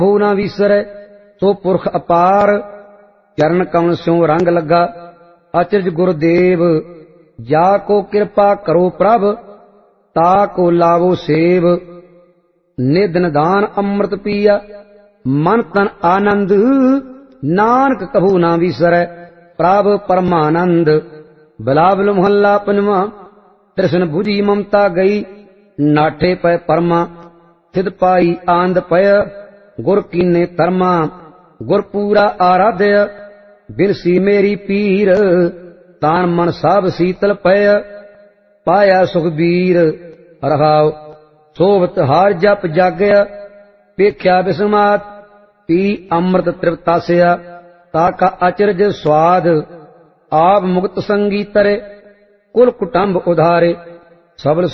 ਹੋ ਨਾ ਵਿਸਰੈ ਸੋ ਪੁਰਖ ਅਪਾਰ। ਚਰਨ ਕਮਲ ਸਿਉ ਰੰਗ ਲੱਗਾ ਅਚਰਜ ਗੁਰਦੇਵ। ਜਾ ਕੋ ਕਿਰਪਾ ਕਰੋ ਪ੍ਰਭ ਤਾ ਕੋ ਲਾਵੋ ਸੇਵ। ਨਿਧ ਨਿਦਾਨ ਅੰਮ੍ਰਿਤ ਪੀਆ ਮਨ ਤਨ ਆਨੰਦ। ਨਾਨਕ ਕਹੂ ਨਾ ਵਿਸਰੈ ਪ੍ਰਭ ਪਰਮਾਨੰਦ। ਬਿਲਾਵਲ ਮੁਹੱਲਾ ਪੰਜਵਾਂ। ਤ੍ਰਿਸ਼ਨ ਬੁਝੀ ਮਮਤਾ ਗਈ ਨਾਠੇ ਪੈ ਪਰਮਾ। ਥਿਦ ਪਾਈ ਆਨੰਦ ਪय ਗੁਰ ਕੀਨੇ ਧਰਮਾ। ਗੁਰ ਪੂਰਾ ਆਰਾਧਿਆ ਬਿਨਸੀ ਮੇਰੀ ਪੀਰ। ਤਾਨ ਮਨ ਸਭ ਸੀਤਲ ਪय ਪਾਇਆ ਸੁਖਬੀਰ। ਰਹਾਉ ਸੋਵਤ ਹਾਰ ਜਪ ਜਾਗਿਆ ਵੇਖਿਆ ਬਿਸਮਾਤ। ਪੀ ਅੰਮ੍ਰਿਤ ਤ੍ਰਿਪਤਾਸਿਆ ਤਾ ਕਾ ਅਚਰਜ ਸਵਾਦ। ਆਪ ਮੁਕਤ ਸੰਗੀ ਤਰੇ ਕੁਲ ਕੁਟੰਬ ਉਧਾਰੇ। ਸਬਲ